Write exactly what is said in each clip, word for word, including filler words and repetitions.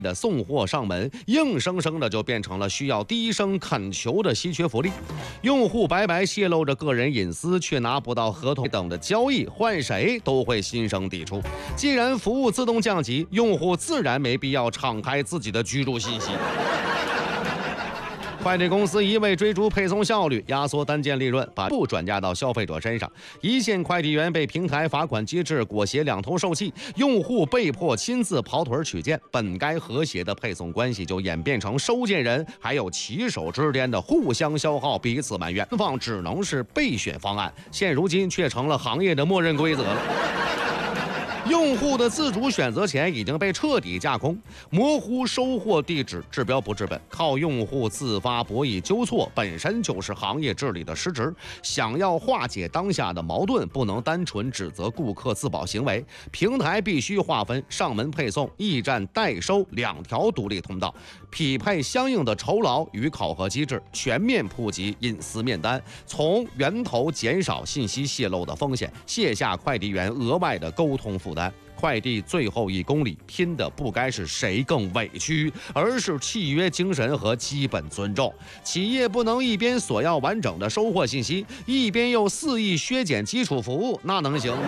的送货上门，硬生生的就变成了需要低声恳求的稀缺福利。用户白白泄露着个人隐私，却拿不到合同等的交易，换谁都会心生抵触。既然服务自动降级，用户自然没必要敞开自己的居住信息。快递公司一味追逐配送效率，压缩单件利润，把不转嫁到消费者身上。一线快递员被平台罚款机制裹挟两头受气，用户被迫亲自跑腿取件，本该和谐的配送关系就演变成收件人还有骑手之间的互相消耗，彼此埋怨，方只能是备选方案。现如今却成了行业的默认规则了。用户的自主选择权已经被彻底架空，模糊收货地址治标不治本，靠用户自发博弈纠错本身就是行业治理的失职。想要化解当下的矛盾，不能单纯指责顾客自保行为，平台必须划分上门配送、驿站代收两条独立通道，匹配相应的酬劳与考核机制，全面普及隐私面单，从源头减少信息泄露的风险，卸下快递员额外的沟通负担。快递最后一公里拼的不该是谁更委屈，而是契约精神和基本尊重。企业不能一边索要完整的收货信息，一边又肆意削减基础服务，那能行吗？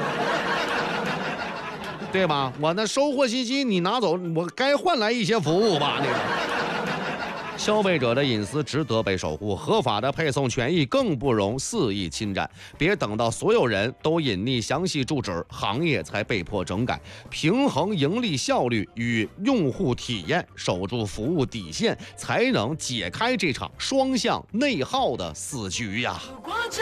对吧？我那收货信息你拿走，我该换来一些服务吧？那个。消费者的隐私值得被守护，合法的配送权益更不容肆意侵占。别等到所有人都隐匿详细住址，行业才被迫整改，平衡盈利效率与用户体验，守住服务底线，才能解开这场双向内耗的死局呀。